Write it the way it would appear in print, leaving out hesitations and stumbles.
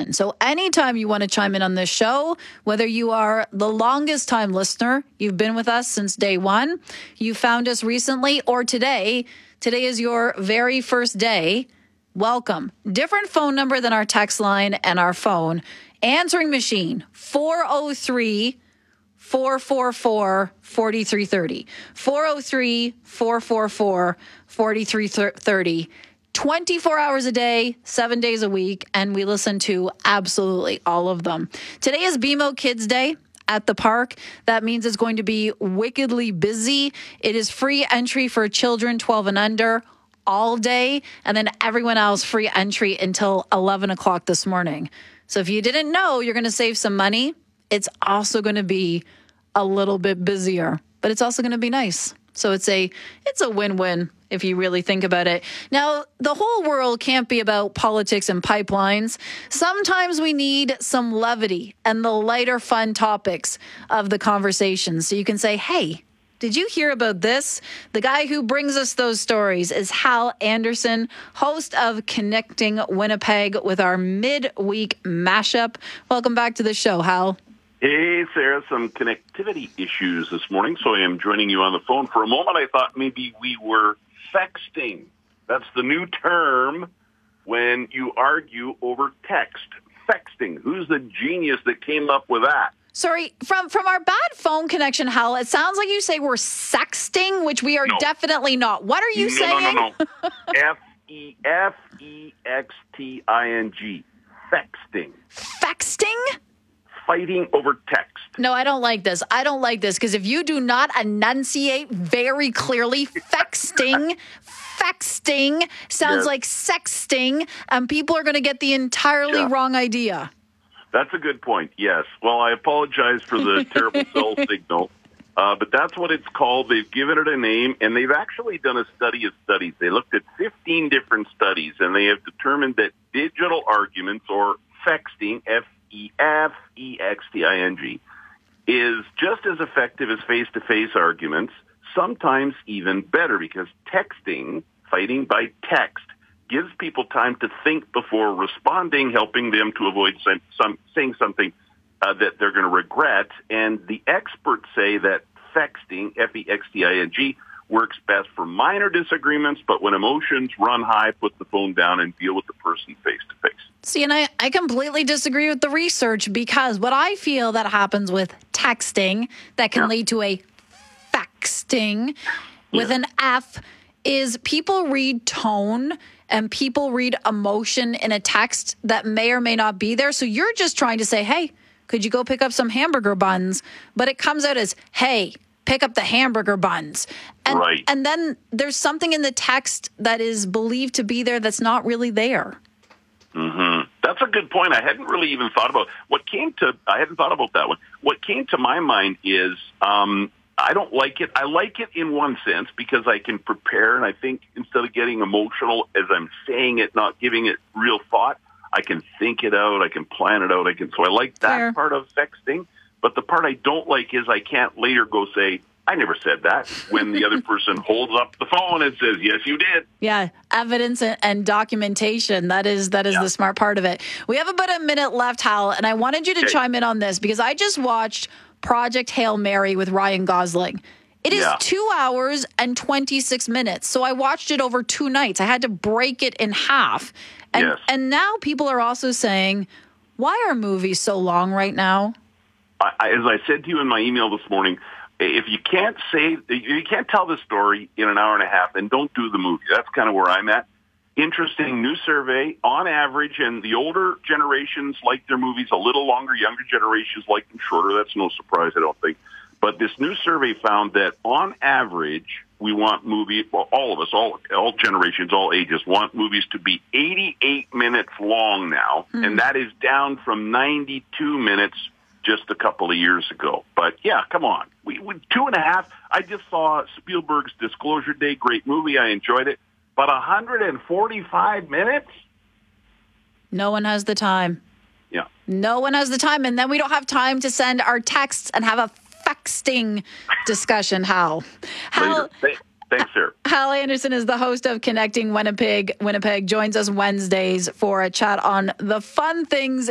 listen. So anytime you want to chime in on this show, whether you are the longest time listener, you've been with us since day one, you found us recently, or today is your very first day, welcome. Different phone number than our text line and our phone. Answering machine, 403-444-4330. 403-444-4330. 24 hours a day, 7 days a week, and we listen to absolutely all of them. Today is BMO Kids Day at the park. That means it's going to be wickedly busy. It is free entry for children 12 and under all day, and then everyone else free entry until 11 o'clock this morning. So if you didn't know, you're going to save some money. It's also going to be a little bit busier, but it's also going to be nice. So it's a win-win if you really think about it. Now, the whole world can't be about politics and pipelines. Sometimes we need some levity and the lighter, fun topics of the conversation. So you can say, hey, did you hear about this? The guy who brings us those stories is Hal Anderson, host of Connecting Winnipeg with our midweek mashup. Welcome back to the show, Hal. Hey, Sarah, some connectivity issues this morning, so I am joining you on the phone. For a moment, I thought maybe we were sexting. That's the new term when you argue over text. Sexting. Who's the genius that came up with that? Sorry, from our bad phone connection, Hal, it sounds like you say we're sexting, which we are definitely not. What are you saying? No. F-E-X-T-I-N-G. Sexting. Fexting? Fighting over text. No, I don't like this. Because if you do not enunciate very clearly, fexting sounds like sexting, and people are going to get the entirely wrong idea. That's a good point, yes. Well, I apologize for the terrible cell signal, but that's what it's called. They've given it a name, and they've actually done a study of studies. They looked at 15 different studies, and they have determined that digital arguments, or fexting, F-E-F-E-X-T-I-N-G, is just as effective as face-to-face arguments, sometimes even better, because texting, fighting by text, gives people time to think before responding, helping them to avoid saying something that they're going to regret. And the experts say that fexting, F-E-X-T-I-N-G, works best for minor disagreements, but when emotions run high, put the phone down and deal with the person face-to-face. See, and I completely disagree with the research, because what I feel that happens with texting that can lead to a fexting with an F is people read tone and people read emotion in a text that may or may not be there. So you're just trying to say, hey, could you go pick up some hamburger buns? But it comes out as, hey, pick up the hamburger buns. And then there's something in the text that is believed to be there that's not really there. Mm-hmm. That's a good point. I hadn't really even thought about I hadn't thought about that one. What came to my mind is, I don't like it. I like it in one sense because I can prepare, and I think instead of getting emotional as I'm saying it, not giving it real thought, I can think it out, I can plan it out, so I like that part of sexting. But the part I don't like is I can't later go say, I never said that, when the other person holds up the phone and says, yes, you did. Yeah, evidence and documentation. That is the smart part of it. We have about a minute left, Hal, and I wanted you to chime in on this because I just watched Project Hail Mary with Ryan Gosling. It is 2 hours and 26 minutes. So I watched it over 2 nights. I had to break it in half. And now people are also saying, why are movies so long right now? As I said to you in my email this morning, if you can't tell the story in an hour and a half, then don't do the movie. That's kind of where I'm at. Interesting new survey. On average, and the older generations like their movies a little longer, younger generations like them shorter. That's no surprise, I don't think. But this new survey found that on average, we want all of us, all generations, all ages, want movies to be 88 minutes long now. And that is down from 92 minutes just a couple of years ago. But yeah, come on. We 2.5. I just saw Spielberg's Disclosure Day. Great movie. I enjoyed it. But 145 minutes? No one has the time. Yeah. No one has the time. And then we don't have time to send our texts and have a texting discussion, Hal. Thanks, sir. Hal Anderson is the host of Connecting Winnipeg. Winnipeg joins us Wednesdays for a chat on the fun things